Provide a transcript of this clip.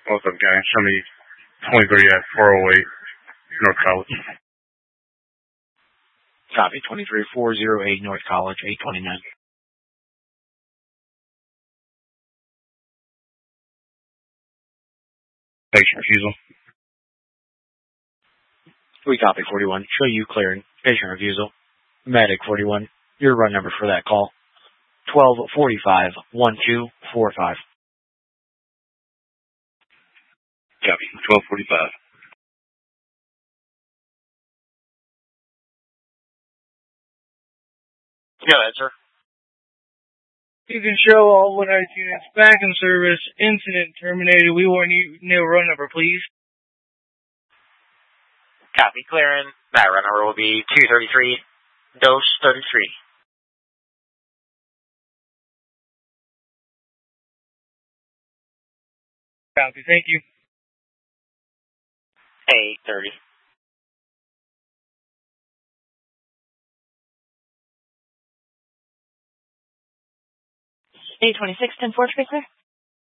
What's up, gang? Show me 23 at 408 North College. Copy. 23408 North College, 829. Patient refusal. We copy 41. Show you clearing. Patient refusal. Medic 41. Your run number for that call. 1245 1245. Copy. 1245. Yeah, that's sir. You can show all 100 units back in service. Incident terminated. We will need a run number, please. Copy. Clearing. That run number will be 233. Dose 33. Copy. Thank you. 830. $826, 10-4, spacer.